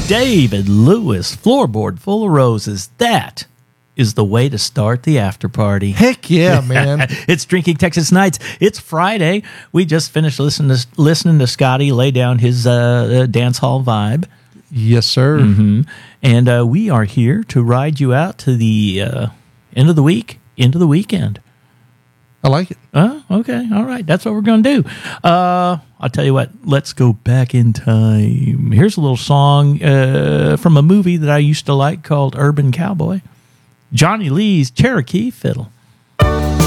David Lewis, Floorboard Full of Roses. That is the way to start the after party. Heck yeah, man. It's Drinking Texas Nights. It's Friday. We just finished listening to Scotty lay down his dance hall vibe. Yes, sir. Mm-hmm. And we are here to ride you out to the end of the week, into the weekend. I like it. Okay. All right. That's what we're going to do. I'll tell you what. Let's go back in time. Here's a little song from a movie that I used to like called Urban Cowboy. Johnny Lee's Cherokee Fiddle.